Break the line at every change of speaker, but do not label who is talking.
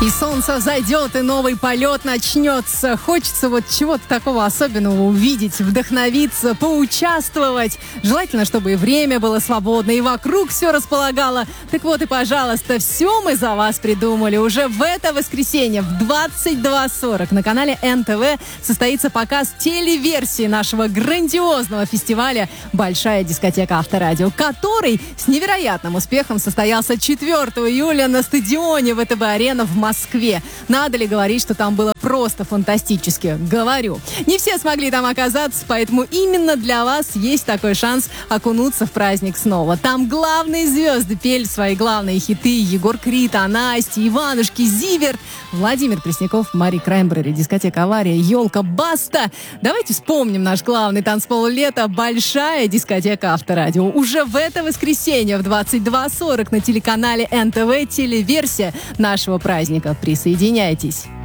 И солнце взойдет, и новый полет начнется. Хочется вот чего-то такого особенного увидеть, вдохновиться, поучаствовать. Желательно, чтобы и время было свободно, и вокруг все располагало. Так вот и, пожалуйста, все мы за вас придумали. Уже в это воскресенье в 22:40 на канале НТВ состоится показ телеверсии нашего грандиозного фестиваля «Большая дискотека Авторадио», который с невероятным успехом состоялся 4 июля на стадионе ВТБ-арена в Москве. Надо ли говорить, что там было просто фантастически? Говорю. Не все смогли там оказаться, поэтому именно для вас есть такой шанс окунуться в праздник снова. Там главные звезды пели свои главные хиты: Егор Крид, Настя, Иванушки, Зиверт, Владимир Пресняков, Мари Краймбрери, дискотека «Авария», Елка, Баста. Давайте вспомним наш главный танцпол лета — Большая дискотека Авторадио. Уже в это воскресенье в 22:40 на телеканале НТВ телеверсия нашего праздника. Присоединяйтесь.